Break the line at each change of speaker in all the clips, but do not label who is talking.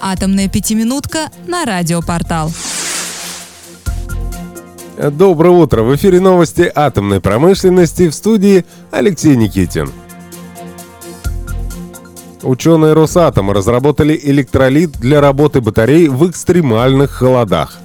Атомная пятиминутка на Радиопортал.
Доброе утро! В эфире новости атомной промышленности, в студии Алексей Никитин. Ученые Росатома разработали электролит для работы батарей в экстремальных холодах.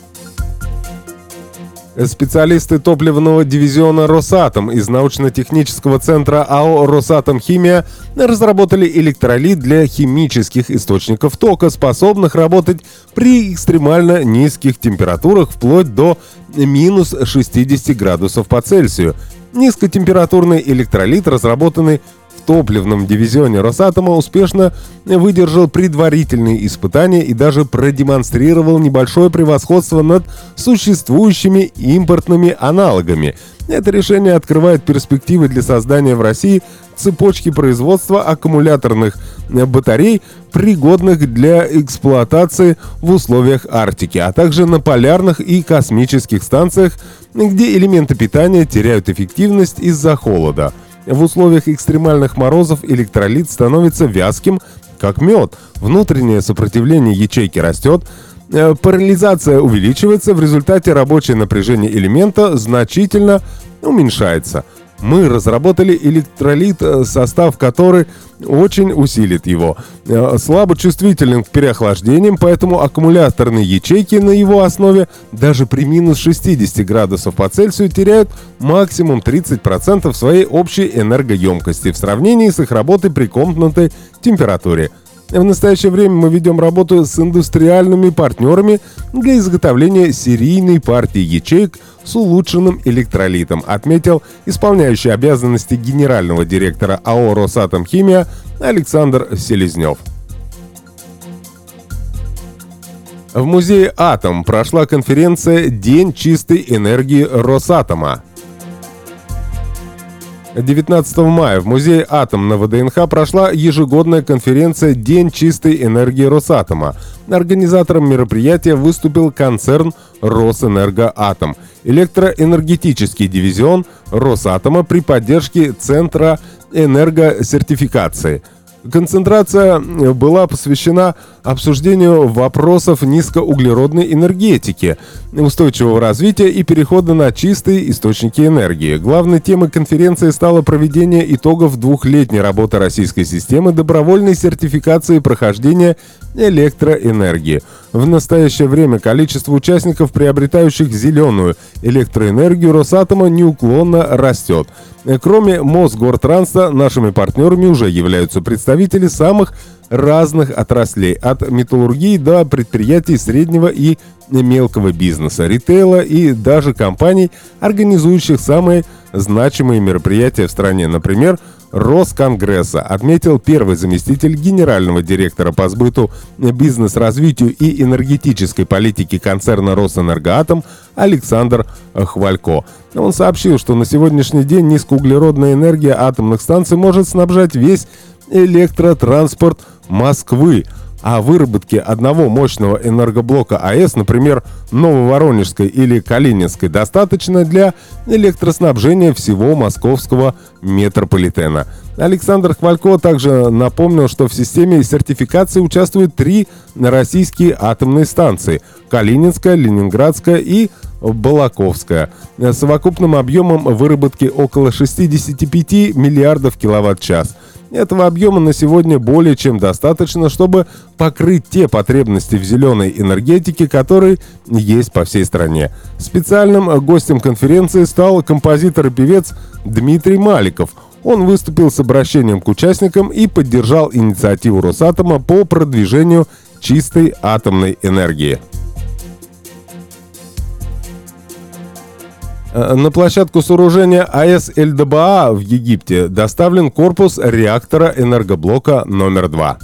Специалисты топливного дивизиона «Росатом» из научно-технического центра АО «Росатом-Химия» разработали электролит для химических источников тока, способных работать при экстремально низких температурах вплоть до минус 60 градусов по Цельсию. Низкотемпературный электролит, разработанный в топливном дивизионе «Росатома», успешно выдержал предварительные испытания и даже продемонстрировал небольшое превосходство над существующими импортными аналогами. Это решение открывает перспективы для создания в России цепочки производства аккумуляторных батарей, пригодных для эксплуатации в условиях Арктики, а также на полярных и космических станциях, где элементы питания теряют эффективность из-за холода. В условиях экстремальных морозов электролит становится вязким, как мед. Внутреннее сопротивление ячейки растет, параллелизация увеличивается, в результате рабочее напряжение элемента значительно уменьшается. Мы разработали электролит, состав который очень усилит его. Слабо чувствителен к переохлаждениям, поэтому аккумуляторные ячейки на его основе даже при минус 60 градусов по Цельсию теряют максимум 30% своей общей энергоемкости в сравнении с их работой при комнатной температуре. В настоящее время мы ведем работу с индустриальными партнерами для изготовления серийной партии ячеек с улучшенным электролитом, отметил исполняющий обязанности генерального директора АО «Росатом-Химия» Александр Селезнев. В музее «Атом» прошла конференция «День чистой энергии Росатома». 19 мая в музее «Атом» на ВДНХ прошла ежегодная конференция «День чистой энергии Росатома». Организатором мероприятия выступил концерн «Росэнергоатом», электроэнергетический дивизион Росатома при поддержке Центра энергосертификации. Концентрация была посвящена обсуждению вопросов низкоуглеродной энергетики, устойчивого развития и перехода на чистые источники энергии. Главной темой конференции стало проведение итогов двухлетней работы российской системы добровольной сертификации прохождения электроэнергии. В настоящее время количество участников, приобретающих зеленую электроэнергию Росатома, неуклонно растет. Кроме Мосгортранса, нашими партнерами уже являются представители самых разных отраслей, от металлургии до предприятий среднего и мелкого бизнеса, ритейла и даже компаний, организующих самые значимые мероприятия в стране, например, Росконгресса, отметил первый заместитель генерального директора по сбыту, бизнес-развитию и энергетической политике концерна «Росэнергоатом» Александр Хвалько. Он сообщил, что на сегодняшний день низкоуглеродная энергия атомных станций может снабжать весь электротранспорт Москвы, а выработки одного мощного энергоблока АЭС, например, Нововоронежской или Калининской, достаточно для электроснабжения всего московского метрополитена. Александр Хвалько также напомнил, что в системе сертификации участвуют 3 российские атомные станции – Калининская, Ленинградская и Балаковская, с совокупным объемом выработки около 65 миллиардов киловатт-час. Этого объема на сегодня более чем достаточно, чтобы покрыть те потребности в зеленой энергетике, которые есть по всей стране. Специальным гостем конференции стал композитор и певец Дмитрий Маликов. Он выступил с обращением к участникам и поддержал инициативу Росатома по продвижению чистой атомной энергии. На площадку сооружения АЭС Эль-Добаа в Египте доставлен корпус реактора энергоблока номер 2.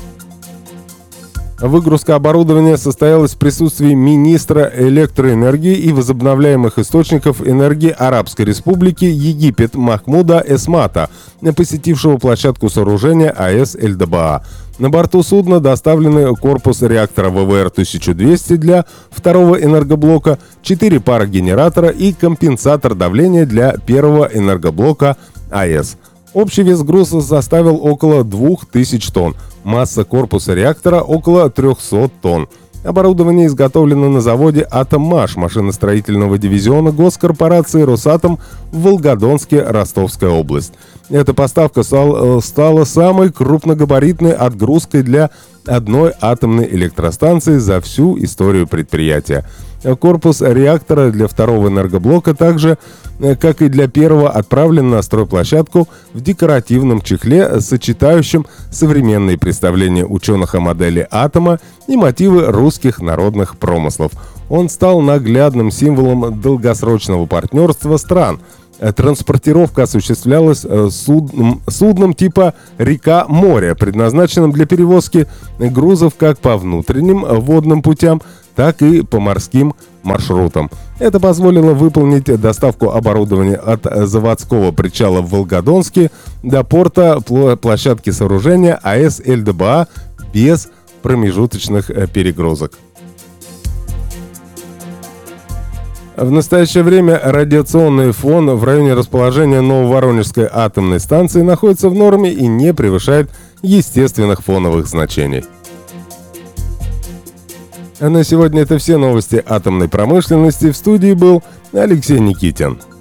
Выгрузка оборудования состоялась в присутствии министра электроэнергии и возобновляемых источников энергии Арабской Республики Египет Махмуда Эсмата, посетившего площадку сооружения АЭС Эль-Добаа. На борту судна доставлены корпус реактора ВВР-1200 для второго энергоблока, 4 пары генератора и компенсатор давления для первого энергоблока АЭС. Общий вес груза составил около 2000 тонн, масса корпуса реактора около 300 тонн. Оборудование изготовлено на заводе «Атоммаш» машиностроительного дивизиона госкорпорации «Росатом» в Волгодонске, Ростовская область. Эта поставка стала самой крупногабаритной отгрузкой для одной атомной электростанции за всю историю предприятия. Корпус реактора для второго энергоблока также, как и для первого, отправлен на стройплощадку в декоративном чехле, сочетающем современные представления ученых о модели атома и мотивы русских народных промыслов. Он стал наглядным символом долгосрочного партнерства стран. Транспортировка осуществлялась судном типа «Река-море», предназначенным для перевозки грузов как по внутренним водным путям, так и по морским маршрутам. Это позволило выполнить доставку оборудования от заводского причала в Волгодонске до порта площадки сооружения АЭС ЛДБА без промежуточных перегрузок. В настоящее время радиационный фон в районе расположения Нововоронежской атомной станции находится в норме и не превышает естественных фоновых значений. А на сегодня это все новости атомной промышленности. В студии был Алексей Никитин.